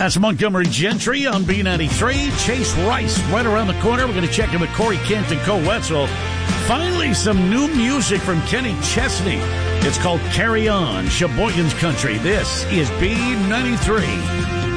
That's Montgomery Gentry on B93. Chase Rice right around the corner. We're going to check in with Corey Kent and Cole Wetzel. Finally, some new music from Kenny Chesney. It's called Carry On, Sheboygan's Country. This is B93.